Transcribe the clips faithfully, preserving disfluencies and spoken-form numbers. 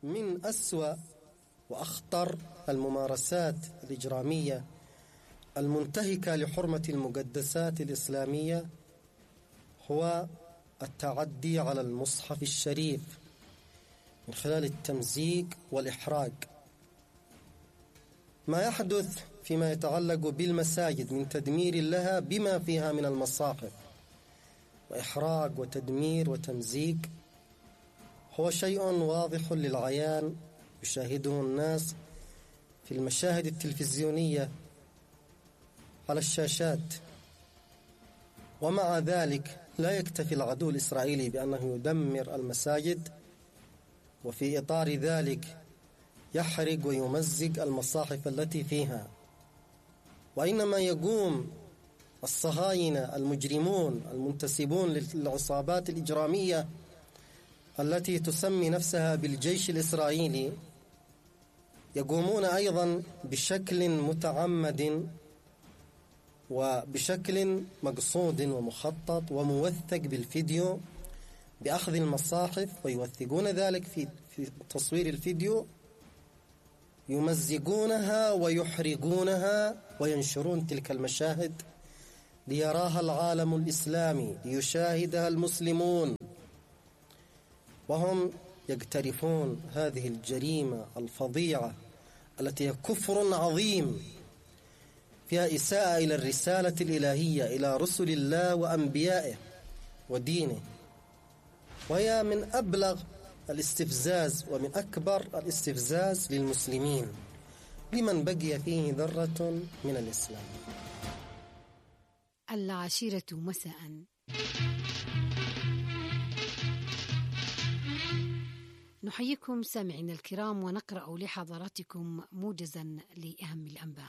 من أسوأ وأخطر الممارسات الإجرامية المنتهكة لحرمة المقدسات الإسلامية هو التعدي على المصحف الشريف من خلال التمزيق والإحراق. ما يحدث فيما يتعلق بالمساجد من تدمير لها بما فيها من المصاحف وإحراق وتدمير وتمزيق هو شيء واضح للعيان يشاهده الناس في المشاهد التلفزيونية على الشاشات. ومع ذلك لا يكتفي العدو الإسرائيلي بأنه يدمر المساجد، وفي إطار ذلك يحرق ويمزق المصاحف التي فيها، وإنما يقوم الصهاينة المجرمون المنتسبون للعصابات الإجرامية التي تسمي نفسها بالجيش الإسرائيلي يقومون أيضا بشكل متعمد وبشكل مقصود ومخطط وموثق بالفيديو بأخذ المصاحف، ويوثقون ذلك في في تصوير الفيديو، يمزقونها ويحرقونها وينشرون تلك المشاهد ليراها العالم الإسلامي، ليشاهدها المسلمون، وهم يقترفون هذه الجريمة الفظيعة التي هي كفر عظيم فيها إساءة إلى الرسالة الإلهية، إلى رسل الله وأنبيائه ودينه، وهي من أبلغ الاستفزاز ومن أكبر الاستفزاز للمسلمين لمن بقي فيه ذرة من الإسلام. العاشرة مساء. نحييكم سامعينا الكرام ونقرأ لحضراتكم موجزا لأهم الأنباء.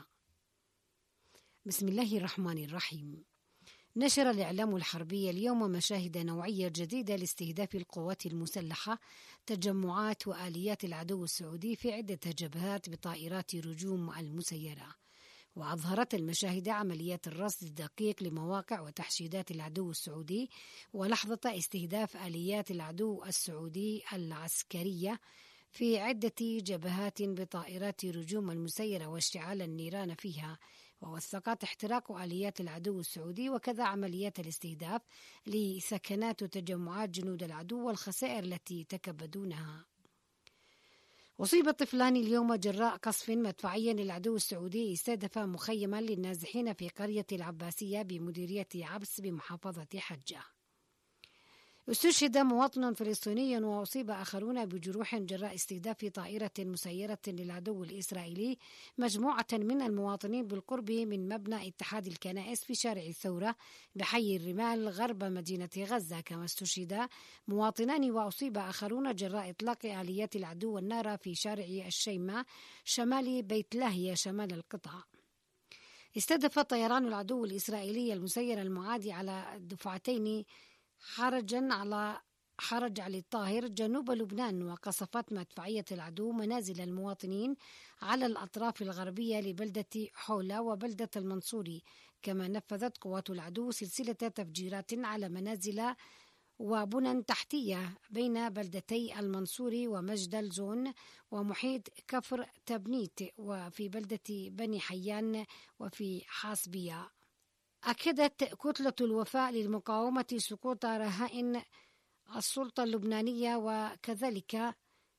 بسم الله الرحمن الرحيم. نشر الإعلام الحربي اليوم مشاهد نوعية جديدة لاستهداف القوات المسلحة، تجمعات وآليات العدو السعودي في عدة جبهات بطائرات رجوم المسيرة، وأظهرت المشاهد عمليات الرصد الدقيق لمواقع وتحشيدات العدو السعودي ولحظة استهداف آليات العدو السعودي العسكرية في عدة جبهات بطائرات رجوم المسيرة واشتعال النيران فيها، ووثقت احتراق آليات العدو السعودي وكذا عمليات الاستهداف لثكنات وتجمعات جنود العدو والخسائر التي تكبدونها. أصيب طفلان اليوم جراء قصف مدفعي للعدو السعودي استهدف مخيما للنازحين في قرية العباسية بمديرية عبس بمحافظة حجة. استشهد مواطن فلسطيني وأصيب آخرون بجروح جراء استهداف طائرة مسيرة للعدو الإسرائيلي مجموعة من المواطنين بالقرب من مبنى اتحاد الكنائس في شارع الثورة بحي الرمال غرب مدينة غزة. كما استشهد مواطنان وأصيب آخرون جراء إطلاق آليات العدو النار في شارع الشيمة شمال بيت لاهيا شمال القطاع. استهدف طيران العدو الإسرائيلي المسير المعادي على دفعتين حرجا على حرج علي الطاهر جنوب لبنان، وقصفت مدفعية العدو منازل المواطنين على الأطراف الغربية لبلدة حولة وبلدة المنصوري. كما نفذت قوات العدو سلسلة تفجيرات على منازل وبنى تحتية بين بلدتي المنصوري ومجدل زون ومحيط كفر تبنيت وفي بلدة بني حيان وفي حاسبية. أكدت كتلة الوفاء للمقاومة سقوط رهائن السلطة اللبنانية، وكذلك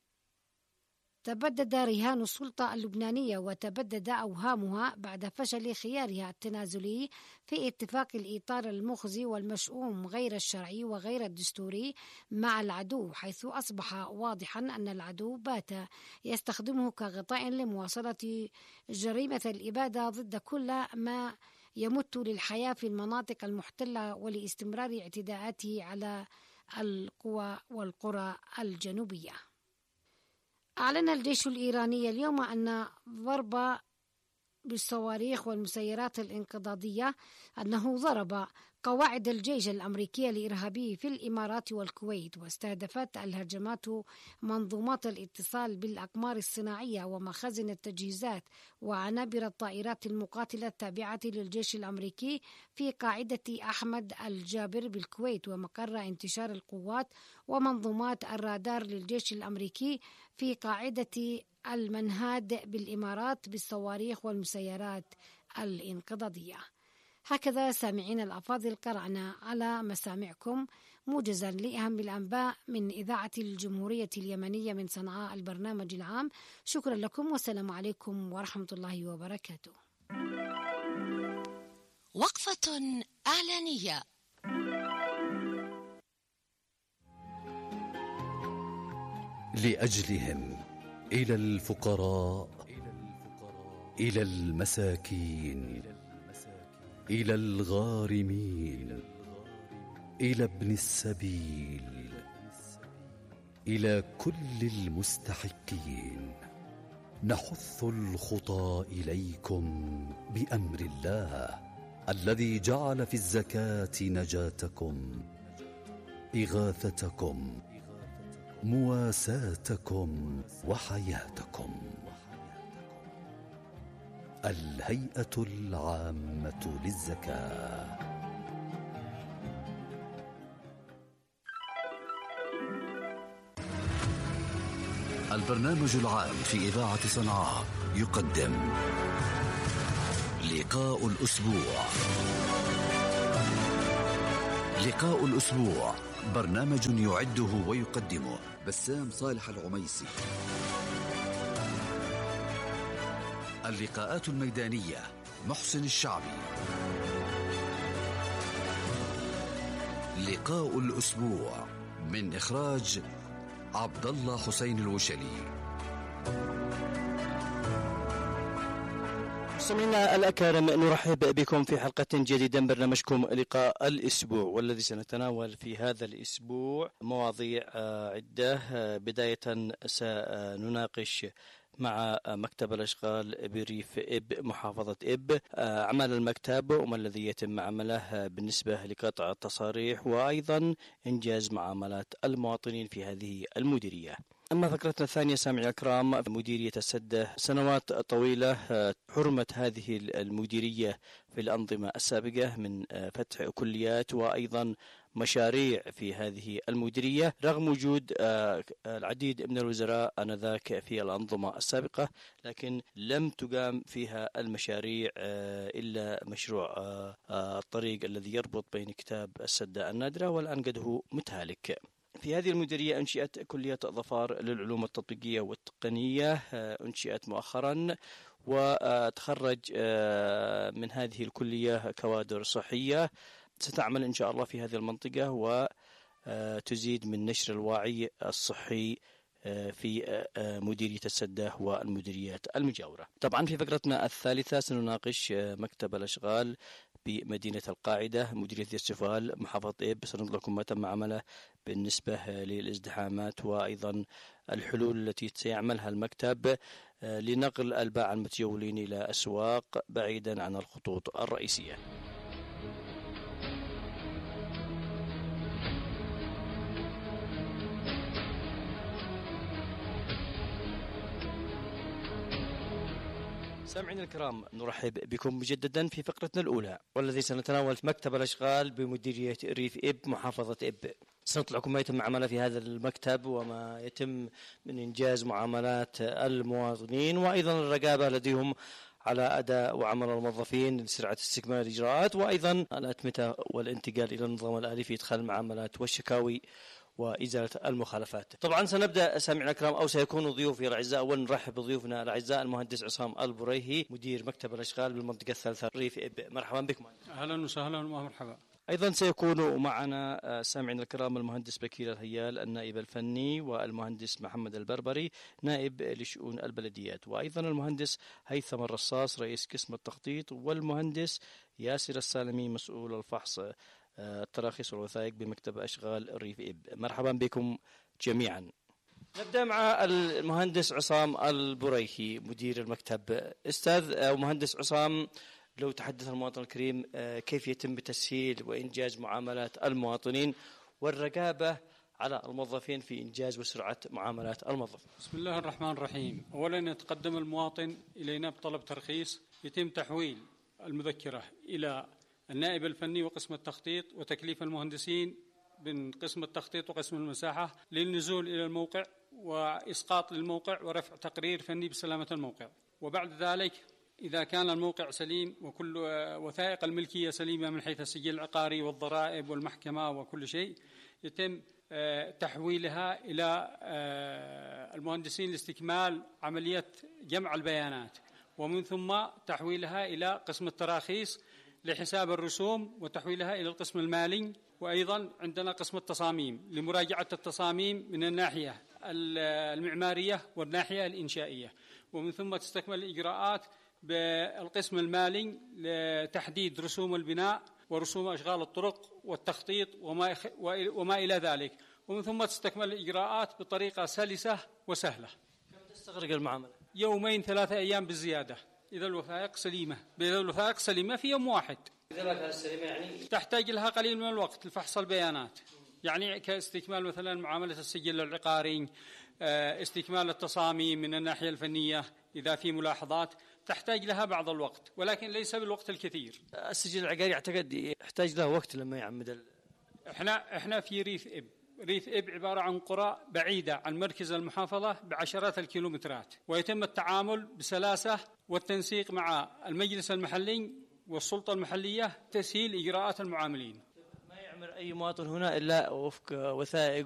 تبدد رهان السلطة اللبنانية وتبدد أوهامها بعد فشل خيارها التنازلي في اتفاق الإطار المخزي والمشؤوم غير الشرعي وغير الدستوري مع العدو، حيث أصبح واضحا أن العدو بات يستخدمه كغطاء لمواصلة جريمة الإبادة ضد كل ما يمت للحياة في المناطق المحتلة ولاستمرار اعتداءاته على القوى والقرى الجنوبية. أعلن الجيش الإيراني اليوم أن ضرب بالصواريخ والمسيرات الانقضاضية أنه ضرب قواعد الجيش الأمريكي الإرهابي في الإمارات والكويت، واستهدفت الهجمات منظومات الاتصال بالأقمار الصناعية ومخازن التجهيزات وعنابر الطائرات المقاتلة التابعة للجيش الأمريكي في قاعدة أحمد الجابر بالكويت، ومقر انتشار القوات ومنظومات الرادار للجيش الأمريكي في قاعدة المنهاد بالإمارات بالصواريخ والمسيرات الانقضاضية. هكذا سامعين الأفاضل قرأنا على مسامعكم موجزا لأهم الأنباء من إذاعة الجمهورية اليمنية من صنعاء البرنامج العام. شكرا لكم والسلام عليكم ورحمة الله وبركاته. وقفة إعلانية. لأجلهم إلى الفقراء، إلى المساكين، إلى الغارمين، إلى ابن السبيل، إلى كل المستحقين، نحث الخطى إليكم بأمر الله الذي جعل في الزكاة نجاتكم، إغاثتكم، مواساتكم وحياتكم. الهيئة العامة للزكاة. البرنامج العام في إذاعة صنعاء يقدم لقاء الأسبوع. لقاء الأسبوع برنامج يعده ويقدمه بسام صالح العميسي. اللقاءات الميدانية محسن الشعبي. لقاء الأسبوع من إخراج عبد الله حسين الوشلي. سمعنا الأكارم، نرحب بكم في حلقة جديدة من برنامجكم لقاء الأسبوع، والذي سنتناول في هذا الأسبوع مواضيع عدة. بداية سنناقش مع مكتب الأشغال بريف إب محافظة إب أعمال المكتب وما الذي يتم عمله بالنسبة لقطع التصاريح، وأيضا إنجاز معاملات المواطنين في هذه المديرية. أما فكرتنا الثانية سامعي الكرام، مديرية السدة سنوات طويلة حرمت هذه المديرية في الأنظمة السابقة من فتح كليات وأيضا مشاريع في هذه المديرية، رغم وجود العديد من الوزراء آنذاك في الأنظمة السابقة، لكن لم تقام فيها المشاريع إلا مشروع الطريق الذي يربط بين كتاب السدة النادرة والآن قد هو متهالك. في هذه المديرية أنشئت كلية ظفار للعلوم التطبيقية والتقنية، أنشئت مؤخرا، وتخرج من هذه الكلية كوادر صحية ستعمل إن شاء الله في هذه المنطقة وتزيد من نشر الوعي الصحي في مديرية السدة والمديريات المجاورة. طبعا في فقرتنا الثالثة سنناقش مكتب الأشغال بمدينة القاعدة مديرية السفال محافظة إب، سنضرب لكم ما تم عمله بالنسبة للازدحامات وأيضا الحلول التي سيعملها المكتب لنقل الباعة المتجولين إلى أسواق بعيدا عن الخطوط الرئيسية. سامعين الكرام، نرحب بكم مجددا في فقرتنا الأولى، والذي سنتناول مكتب الأشغال بمديرية ريف إب محافظة إب. سنطلع لكم ما يتم عمله في هذا المكتب وما يتم من إنجاز معاملات المواطنين، وأيضا الرقابة لديهم على أداء وعمل الموظفين لسرعة استكمال الإجراءات، وأيضا الأتمتة والانتقال إلى النظام الآلي في إدخال المعاملات والشكاوي وإزالة المخالفات. طبعا سنبدأ سامعنا الكرام أو سيكون ضيوفي الأعزاء. أولا نرحب بضيوفنا الأعزاء المهندس عصام البريهي مدير مكتب الأشغال بالمنطقة الثالثة ريف إب، مرحبا بكم. أهلا وسهلا ومرحبا. أيضا سيكون معنا سامعنا الكرام المهندس بكير الهيال النائب الفني، والمهندس محمد البربري نائب لشؤون البلديات، وأيضا المهندس هيثم الرصاص رئيس قسم التخطيط، والمهندس ياسر السالمي مسؤول الفحص التراخيص والوثائق بمكتب أشغال الريف إب. مرحبا بكم جميعا. نبدأ مع المهندس عصام البريهي مدير المكتب. أستاذ أو مهندس عصام، لو تحدث المواطن الكريم كيف يتم تسهيل وإنجاز معاملات المواطنين والرقابة على الموظفين في إنجاز وسرعة معاملات الموظف. بسم الله الرحمن الرحيم. أولا يتقدم المواطن إلينا بطلب ترخيص، يتم تحويل المذكرة إلى النائب الفني وقسم التخطيط وتكليف المهندسين من قسم التخطيط وقسم المساحة للنزول إلى الموقع وإسقاط للموقع ورفع تقرير فني بسلامة الموقع. وبعد ذلك إذا كان الموقع سليم وكل وثائق الملكية سليمة من حيث السجل العقاري والضرائب والمحكمة وكل شيء، يتم تحويلها إلى المهندسين لاستكمال عملية جمع البيانات، ومن ثم تحويلها إلى قسم التراخيص لحساب الرسوم وتحويلها إلى القسم المالي. وأيضا عندنا قسم التصاميم لمراجعة التصاميم من الناحية المعمارية والناحية الإنشائية، ومن ثم تستكمل الإجراءات بالقسم المالي لتحديد رسوم البناء ورسوم أشغال الطرق والتخطيط وما, وما إلى ذلك، ومن ثم تستكمل الإجراءات بطريقة سلسة وسهلة. كم تستغرق المعاملة؟ يومين ثلاثة أيام بالزيادة إذا الوثائق سليمة. إذا الوثائق سليمة في يوم واحد. إذا ما كانت سليمة يعني تحتاج لها قليل من الوقت لفحص البيانات، يعني كاستكمال مثلا معاملة السجل العقاري، استكمال التصاميم من الناحية الفنية إذا في ملاحظات تحتاج لها بعض الوقت، ولكن ليس بالوقت الكثير. السجل العقاري أعتقد يحتاج له وقت لما يعمد ال... احنا احنا في ريف إب. ريف إب عبارة عن قرى بعيدة عن مركز المحافظة بعشرات الكيلومترات، ويتم التعامل بسلاسة والتنسيق مع المجلس المحلي والسلطة المحلية تسهيل إجراءات المعاملين. ما يعمل أي مواطن هنا إلا وفق وثائق